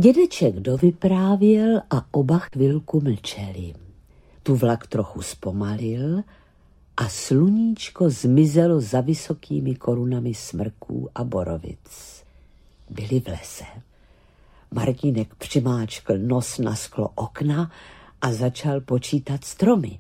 Dědeček dovyprávěl a oba chvilku mlčeli. Tu vlak trochu zpomalil a sluníčko zmizelo za vysokými korunami smrků a borovic. Byli v lese. Martínek přimáčkl nos na sklo okna a začal počítat stromy.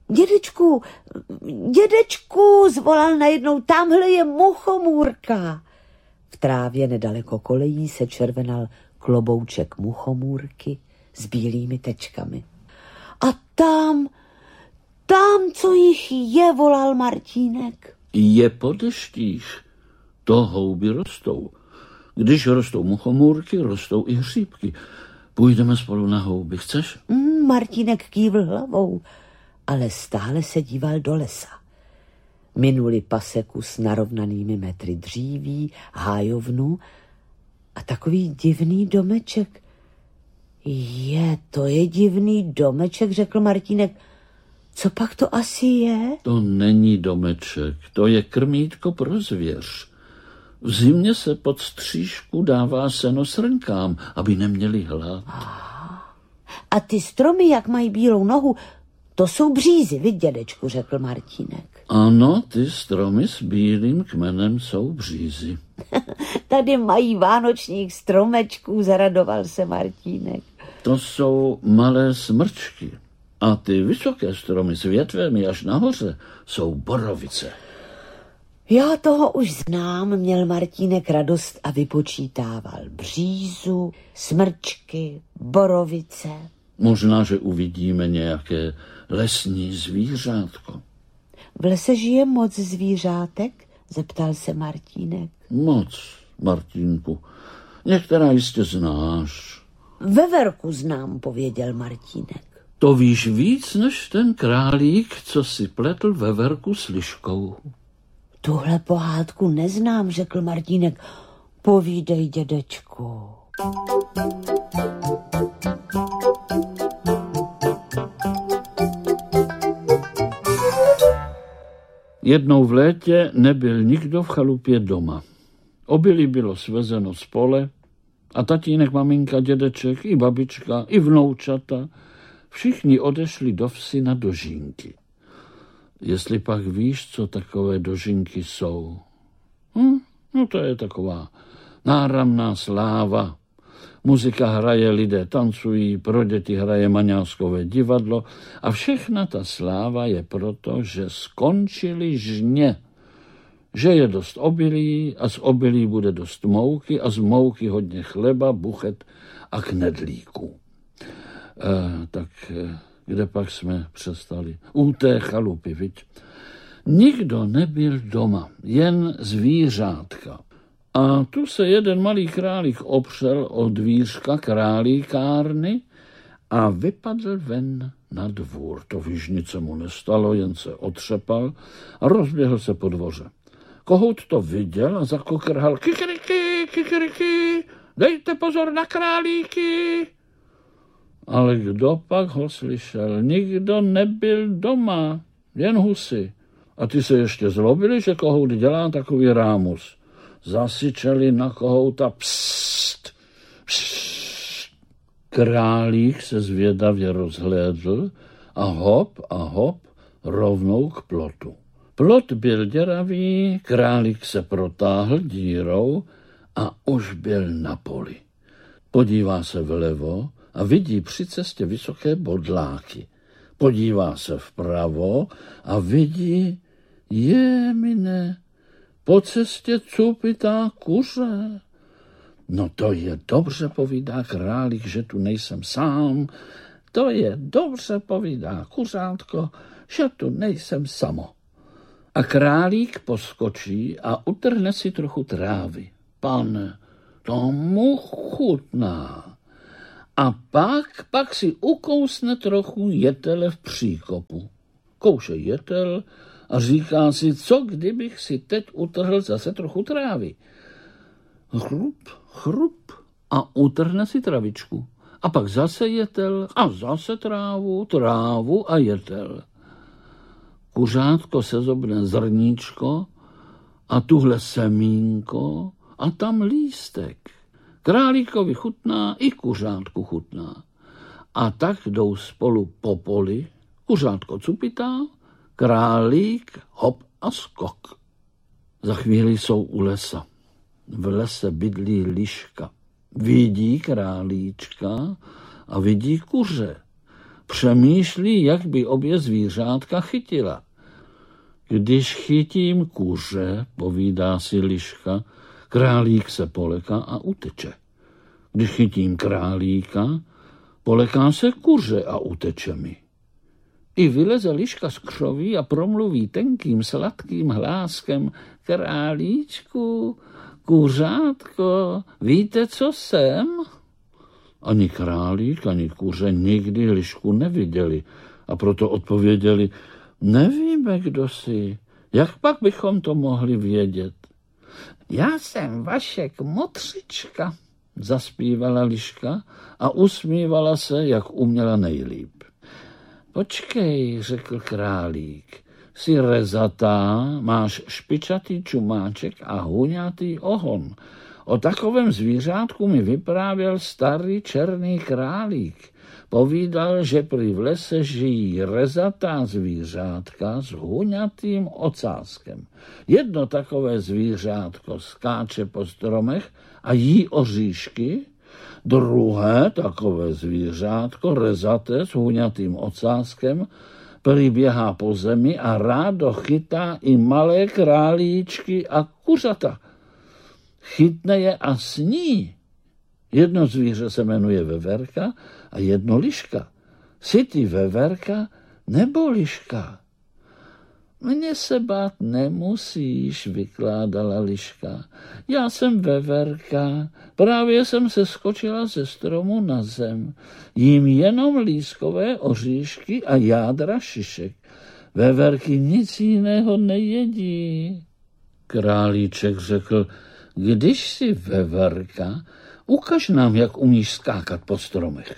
Dědečku, zvolal najednou, tamhle je muchomůrka. V trávě nedaleko kolejí se červenal klobouček muchomůrky s bílými tečkami. A tam, co jich je, volal Martínek. Je po deštích, to houby rostou. Když rostou muchomůrky, rostou i hříbky. Půjdeme spolu na houby, chceš? Martínek kývl hlavou, ale stále se díval do lesa. Minuli paseku s narovnanými metry dříví, hájovnu a takový divný domeček. To je divný domeček, řekl Martínek. Co pak to asi je? To není domeček, to je krmítko pro zvěř. V zimě se pod stříšku dává seno srnkám, aby neměli hlad. A ty stromy, jak mají bílou nohu, to jsou břízy, viď, dědečku, řekl Martínek. Ano, ty stromy s bílým kmenem jsou břízy. Tady mají vánočních stromečků, zaradoval se Martínek. To jsou malé smrčky. A ty vysoké stromy s větvemi až nahoře jsou borovice. Já toho už znám, měl Martínek radost a vypočítával břízu, smrčky, borovice. Možná, že uvidíme nějaké lesní zvířátko. V lese žije moc zvířátek? Zeptal se Martínek. Moc, Martínku. Některá jistě znáš. Veverku znám, pověděl Martínek. To víš víc než ten králík, co si pletl veverku s liškou. Tuhle pohádku neznám, řekl Martínek. Povídej, dědečku. Jednou v létě nebyl nikdo v chalupě doma. Obilí bylo svezeno z pole a tatínek, maminka, dědeček, i babička, i vnoučata, všichni odešli do vsi na dožínky. Jestli pak víš, co takové dožínky jsou. No to je taková náramná sláva. Muzika hraje, lidé tancují, pro děti hraje maňáskové divadlo a všechna ta sláva je proto, že skončily žně. Že je dost obilí a z obilí bude dost mouky a z mouky hodně chleba, buchet a knedlíků. Kde pak jsme přestali? U té chalupy, viď? Nikdo nebyl doma, jen zvířátka. A tu se jeden malý králík opřel o dvířka králíkárny a vypadl ven na dvůr. To víš, nic se mu nestalo, jen se otřepal a rozběhl se po dvoře. Kohout to viděl a zakokrhal: kikiriky, kikiriky, dejte pozor na králíky. Ale kdo pak ho slyšel? Nikdo nebyl doma, jen husy. A ty se ještě zlobili, že kohout dělá takový rámus. Zasyčeli na kohouta: pst, pst. Králík se zvědavě rozhlédl a hop, rovnou k plotu. Plot byl děravý, králík se protáhl dírou a už byl na poli. Podívá se vlevo a vidí při cestě vysoké bodláky. Podívá se vpravo a vidí, mine, po cestě cupitá kuře. No to je dobře, povídá králík, že tu nejsem sám. To je dobře, povídá kuřátko, že tu nejsem samo. A králík poskočí a utrhne si trochu trávy. Pane, to mu chutná. A pak si ukousne trochu jetele v příkopu. Kouše jetel a říká si, co kdybych si teď utrhl zase trochu trávy. Chrup a utrhne si travičku. A pak zase jetel a zase trávu a jetel. Kuřátko sezobne zrníčko a tuhle semínko a tam lístek. Králíkovi chutná i kuřátku chutná. A tak jdou spolu po poli, kuřátko cupitá, králík hop a skok. Za chvíli jsou u lesa. V lese bydlí liška. Vidí králíčka a vidí kuře. Přemýšlí, jak by obě zvířátka chytila. Když chytím kuře, povídá si liška, králík se poleká a uteče. Když chytím králíka, poleká se kuře a uteče mi. I vyleze liška z křoví a promluví tenkým sladkým hláskem: králíčku, kuřátko, víte, co jsem? Ani králík, ani kuře nikdy lišku neviděli a proto odpověděli: nevíme, kdo jsi, jak pak bychom to mohli vědět? Já jsem Vašek Motřička, zaspívala liška a usmívala se, jak uměla nejlíp. Počkej, řekl králík, jsi rezatá, máš špičatý čumáček a huňatý ohon. O takovém zvířátku mi vyprávěl starý černý králík. Povídal, že prý v lese žijí rezatá zvířátka s huňatým ocáskem. Jedno takové zvířátko skáče po stromech a jí oříšky, druhé takové zvířátko rezaté s huňatým ocáskem prý běhá po zemi a rádo chytá i malé králíčky a kuřata. Chytne je a sní. Jedno zvíře se jmenuje veverka a jedno liška. Jsi ty veverka nebo liška? Mně se bát nemusíš, vykládala liška. Já jsem veverka, právě jsem se skočila ze stromu na zem. Jím jenom lískové oříšky a jádra šišek. Veverky nic jiného nejedí. Králíček řekl: když jsi veverka, ukaž nám, jak umíš skákat po stromech.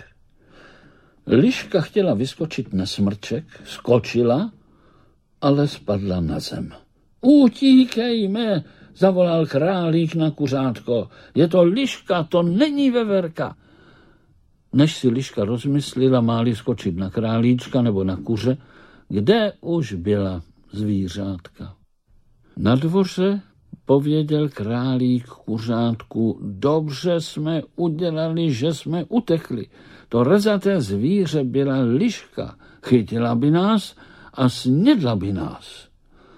Liška chtěla vyskočit na smrček, skočila, ale spadla na zem. Utíkejme, zavolal králík na kuřátko. Je to liška, to není veverka. Než si liška rozmyslela, má-li skočit na králíčka nebo na kuře, kde už byla zvířátka. Na dvoře pověděl králík kuřátku: dobře jsme udělali, že jsme utekli. To rezaté zvíře byla liška, chytila by nás a snědla by nás.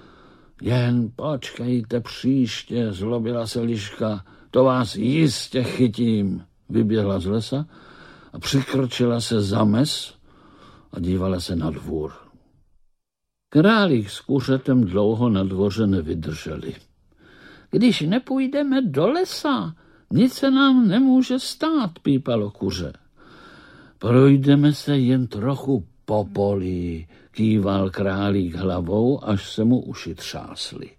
Jen počkejte příště, zlobila se liška, to vás jistě chytím. Vyběhla z lesa a přikrčila se za mes a dívala se na dvůr. Králík s kuřetem dlouho na dvoře nevydrželi. Když nepůjdeme do lesa, nic se nám nemůže stát, pípalo kuře. Projdeme se jen trochu po poli, kýval králík hlavou, až se mu uši třásly.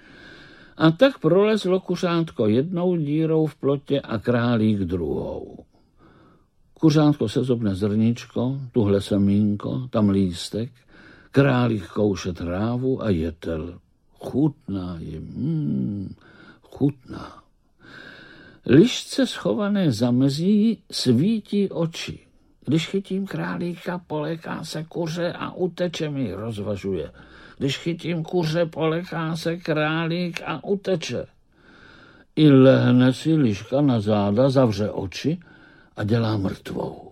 A tak prolezlo kuřátko jednou dírou v plotě a králík druhou. Kuřátko sezobne zrníčko, tuhle semínko, tam lístek, králík kouše trávu a jetel. Chutná jim, chutná. Lišce schované za mezí svítí oči. Když chytím králíka, poleká se kuře a uteče mi, rozvažuje. Když chytím kuře, poleká se králík a uteče. I lehne si liška na záda, zavře oči a dělá mrtvou.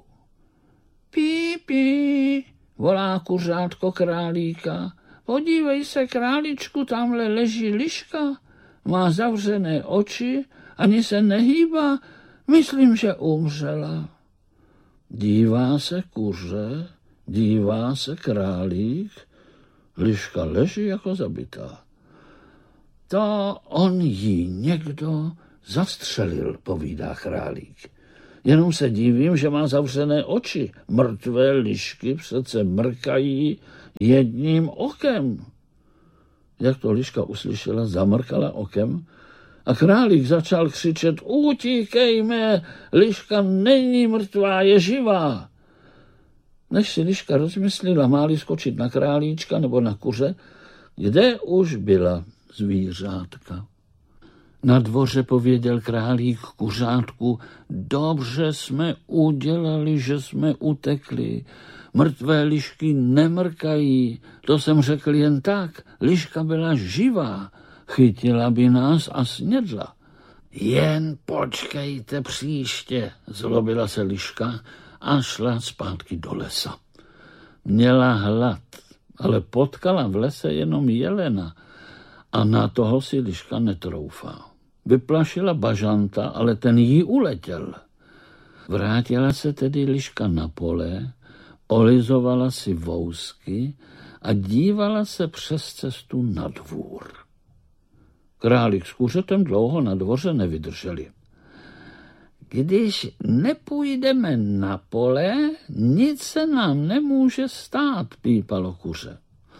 Pí, pí, volá kuřátko králíka. Podívej se, králíčku, tamhle leží liška, má zavřené oči, ani se nehýbá, myslím, že umřela. Dívá se kuře, dívá se králík, liška leží jako zabitá. To on jí někdo zastřelil, povídá králík. Jenom se divím, že má zavřené oči. Mrtvé lišky přece mrkají jedním okem. Jak to liška uslyšela, zamrkala okem a králík začal křičet: utíkejme, liška není mrtvá, je živá. Než si liška rozmyslela, má-li skočit na králíčka nebo na kuře, kde už byla zvířátka. Na dvoře pověděl králík kuřátku: dobře jsme udělali, že jsme utekli. Mrtvé lišky nemrkají, to jsem řekl jen tak. Liška byla živá, chytila by nás a snědla. Jen počkejte příště, zlobila se liška a šla zpátky do lesa. Měla hlad, ale potkala v lese jenom jelena a na toho si liška netroufá. Vyplašila bažanta, ale ten jí uletěl. Vrátila se tedy liška na pole, olizovala si vousky a dívala se přes cestu na dvůr. Králík s kuřetem dlouho na dvoře nevydrželi. Když nepůjdeme na pole, nic se nám nemůže stát, pípalo kuře.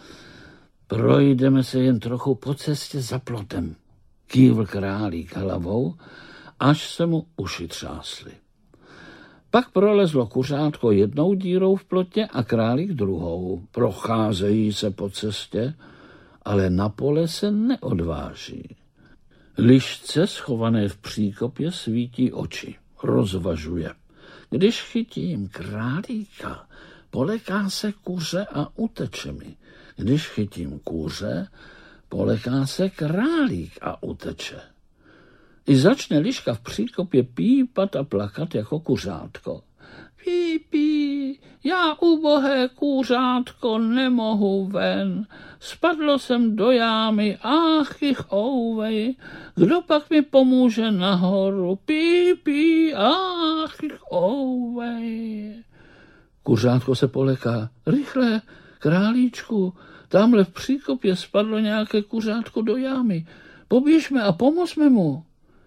Projdeme se jen trochu po cestě za plotem, kývl králík hlavou, až se mu uši třásly. Pak prolezlo kuřátko jednou dírou v plotě a králík druhou. Procházejí se po cestě, ale na pole se neodváží. Lišce schované v příkopě svítí oči. Rozvažuje. Když chytím králíka, poleká se kuře a uteče mi. Když chytím kuře, poleká se králík a uteče. I začne liška v příkopě pípat a plakat jako kuřátko. Pí, pí, já ubohé kuřátko nemohu ven, spadlo jsem do jámy, ach jich ouvej, kdo pak mi pomůže nahoru, pí, pí, ach jich ouvej. Kuřátko se poleká, rychle, králíčku, tamhle v příkopě spadlo nějaké kuřátko do jámy, poběžme a pomozme mu.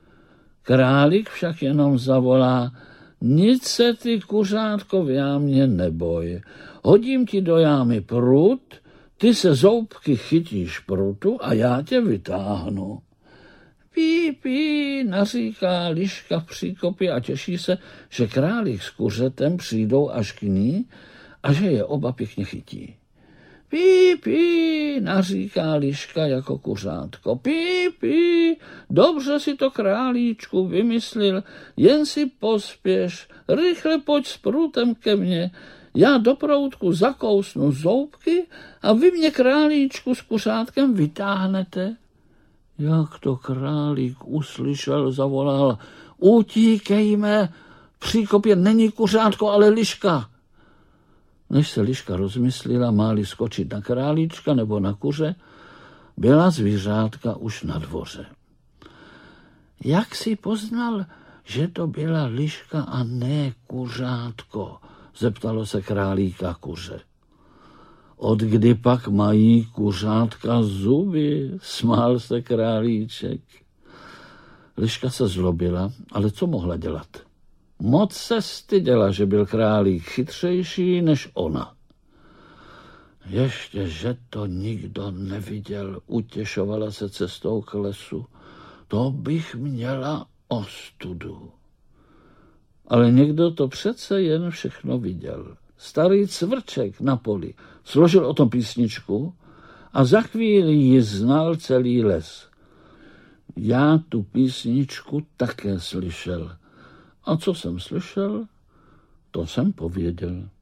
Králík však jenom zavolá, nic se ty, kuřátko, v jámě neboj. Hodím ti do jámy prut, ty se zoubky chytíš prutu a já tě vytáhnu. Pí, pí, naříká liška v příkopě a těší se, že králík s kuřetem přijdou až k ní a že je oba pěkně chytí. Pí, pí, naříká liška jako kuřátko. Pí, pí, dobře si to, králíčku, vymyslil, jen si pospěš, rychle pojď s prutem ke mně, já do proutku zakousnu zoubky a vy mě, králíčku, s kuřátkem vytáhnete. Jak to králík uslyšel, zavolal, utíkejme, v příkopě není kuřátko, ale liška. Než se liška rozmyslila, máli skočit na králíčka nebo na kuře, byla zvířátka už na dvoře. Jak si poznal, že to byla liška a ne kuřátko? Zeptalo se králíka kuře. Od kdy pak mají kuřátka zuby? Smál se králíček. Liška se zlobila, ale co mohla dělat? Moc se styděla, že byl králík chytřejší než ona. Ještě, že to nikdo neviděl, utěšovala se cestou k lesu. To bych měla ostudu. Ale někdo to přece jen všechno viděl. Starý cvrček na poli složil o tom písničku a za chvíli ji znal celý les. Já tu písničku také slyšel. A co jsem slyšel, to jsem pověděl.